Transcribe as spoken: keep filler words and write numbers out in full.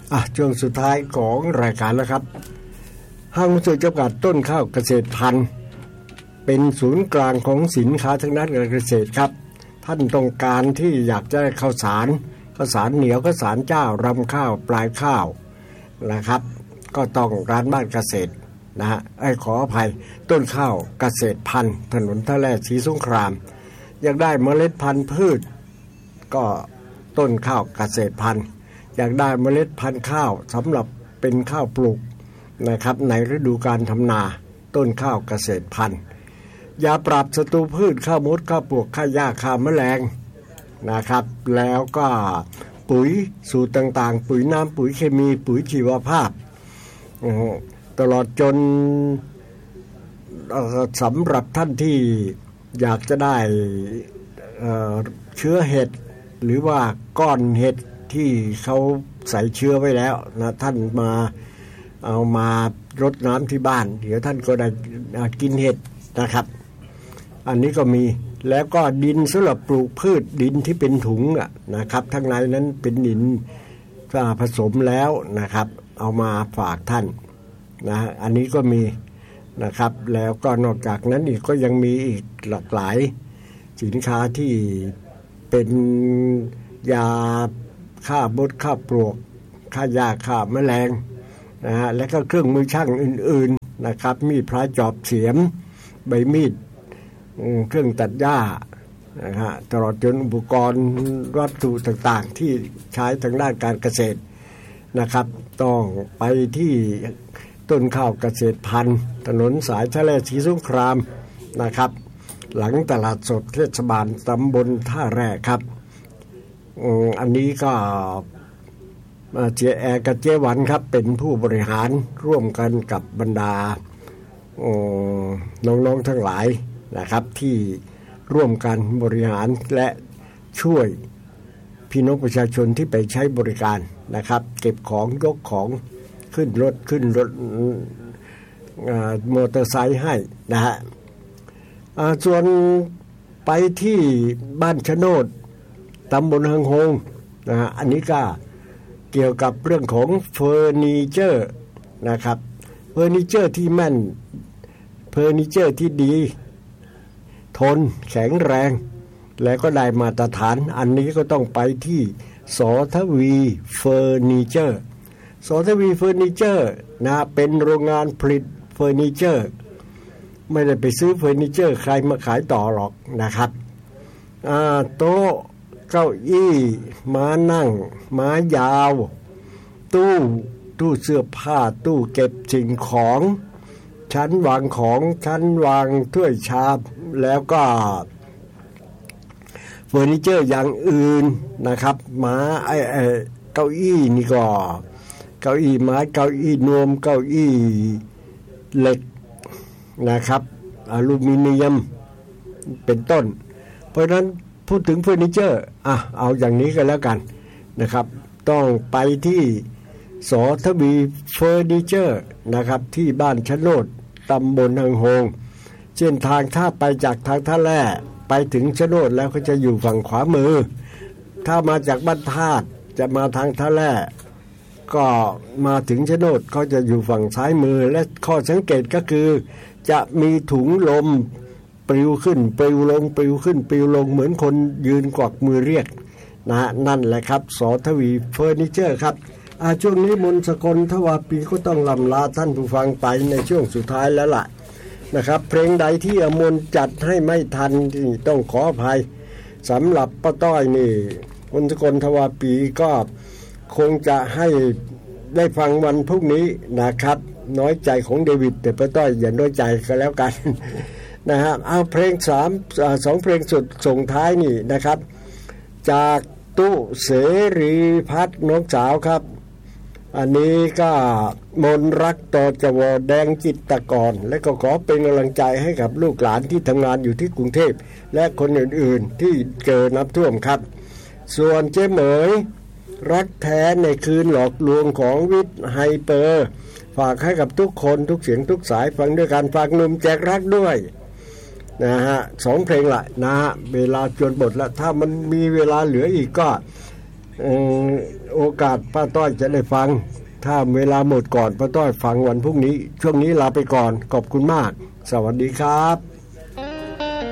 อ่ะช่วงสุดท้ายของรายการแล้วครับห้างหุ้นส่วนจำกัดต้นข้าวเกษตรพันธุ์เป็นศูนย์กลางของสินค้าทางด้านการเกษตรครับท่านต้องการที่อยากจะได้ข้าวสารข้าวสารเหนียวข้าวสารเจ้ารำข้าวปลายข้าวนะครับก็ต้องร้านบ้านเกษตรนะฮะไอ้ขออภัยต้นข้าวเกษตรพันธุ์ถนนท่าแร่ศรีสงครามอยากได้เมล็ดพันธุ์พืชก็ต้นข้าวเกษตรพันธุ์อยากได้เมล็ดพันธุ์ข้าวสำหรับเป็นข้าวปลูกนะครับในฤดูการทำนาต้นข้าวเกษตรพันธุ์ยาปราบศัตรูพืชข้าวมดข้าวปลวกข้าหญ้าข้าวแมลงนะครับแล้วก็ปุ๋ยสูตรต่างๆปุ๋ยน้ำปุ๋ยเคมีปุ๋ยชีวภาพตลอดจนสำหรับท่านที่อยากจะได้เอ่อเชื้อเห็ดหรือว่าก้อนเห็ดที่เขาใส่เชื้อไว้แล้วนะท่านมาเอามารดน้ำที่บ้านเดี๋ยวท่านก็ได้กินเห็ดนะครับอันนี้ก็มีแล้วก็ดินสำหรับปลูกพืชดินที่เป็นถุงนะครับข้างในนั้นเป็นดินผสมแล้วนะครับเอามาฝากท่านนะอันนี้ก็มีนะครับแล้วก็นอกจากนั้นอีกก็ยังมีอีกหลากหลายสินค้าที่เป็นยาฆ่ามดฆ่าปลวกฆ่าหญ้าฆ่าแมลงนะฮะและก็เครื่องมือช่างอื่นๆนะครับมีดพระจอบเสียมใบมีดเครื่องตัดหญ้านะฮะตลอดจนอุปกรณ์วัตถุต่างๆที่ใช้ทางด้านการเกษตรนะครับต้องไปที่ต้นข้าวเกษตรพันธุ์ถนนสายทะเลศรีสงครามนะครับหลังตลาดสดเทศบาลตำบลท่าแร่ครับอันนี้ก็เจแอกับเจวันครับเป็นผู้บริหารร่วมกันกับบรรดาน้องๆทั้งหลายนะครับที่ร่วมกันบริหารและช่วยพี่น้องประชาชนที่ไปใช้บริการนะครับเก็บของยกของขึ้นรถขึ้นรถมอเตอร์ไซค์ให้นะฮะส่วนไปที่บ้านชะโนดตำบลเฮืองโฮงนะฮะอันนี้ก็เกี่ยวกับเรื่องของเฟอร์นิเจอร์นะครับเฟอร์นิเจอร์ที่แม่นเฟอร์นิเจอร์ที่ดีทนแข็งแรงและก็ได้มาตรฐานอันนี้ก็ต้องไปที่สทวีเฟอร์นิเจอร์สทวีเฟอร์นิเจอร์นะเป็นโรงงานผลิตเฟอร์นิเจอร์ไม่ได้ไปซื้อเฟอร์นิเจอร์ใครมาขายต่อหรอกนะครับโต๊ะเก้าอี้ม้านั่งม้ายาวตู้ตู้เสื้อผ้าตู้เก็บสิ่งของชั้นวางของชั้นวางถ้วยชามแล้วก็เฟอร์นิเจอร์อย่างอื่นนะครับม้าไอ้ไอ้เก้าอี้นี่ก็เก้าอี้ไม้เก้าอี้นวมเก้าอี้เหล็กนะครับอลูมิเนียมเป็นต้นเพราะฉะนั้นพูดถึงเฟอร์นิเจอร์อ่ะเอาอย่างนี้กันแล้วกันนะครับต้องไปที่สทวีเฟอร์นิเจอร์นะครับที่บ้านชะโนดตำบลเฮืองโฮงเส้นทางถ้าไปจากทางท่าแร่ไปถึงชะโนดแล้วก็จะอยู่ฝั่งขวามือถ้ามาจากบ้านธาตุจะมาทางท่าแร่ก็มาถึงชะโนดเขาจะอยู่ฝั่งซ้ายมือและข้อสังเกตก็คือจะมีถุงลมปลิวขึ้นปลิวลงปลิวขึ้นปลิวลงเหมือนคนยืนกวักมือเรียกนะนั่นแหละครับสทวีเฟอร์นิเจอร์ครับช่วงนี้มนต์สกลทวาปีก็ต้องลำลาท่านผู้ฟังไปในช่วงสุดท้ายแล้วล่ะนะครับเพลงใดที่อมนจัดให้ไม่ทันต้องขออภัยสำหรับป้าต้อยนี่มนต์สกลทวาปีก็คงจะให้ได้ฟังวันพรุ่งนี้นะครับน้อยใจของเดวิดแต่ป้าต้อยอย่าน้อยใจก็แล้วกันนะฮะเอาเพลงสามสองเพลงสุดส่งท้ายนี่นะครับจากตู้เสรีพัฒน์น้องสาวครับอันนี้ก็มนรักต่อจวแดงจิตตกรและก็ขอเป็นกำลังใจให้กับลูกหลานที่ทำงานอยู่ที่กรุงเทพและคนอื่นๆที่เจอน้ำท่วมครับส่วนเจ๊เหมยรักแท้ในคืนหลอกลวงของวิทย์ไฮเปอร์ฝากให้กับทุกคนทุกเสียงทุกสายฟังด้วยการฝากหนุ่มแจกรักด้วยนะฮะสองเพลงละนะฮะเวลาจนหมดแล้วถ้ามันมีเวลาเหลืออีกก็โอโอกาสป้าต้อยจะได้ฟังถ้าเวลาหมดก่อนป้าต้อยฟังวันพรุ่งนี้ช่วงนี้ลาไปก่อนขอบคุณมากสวัสดีครับ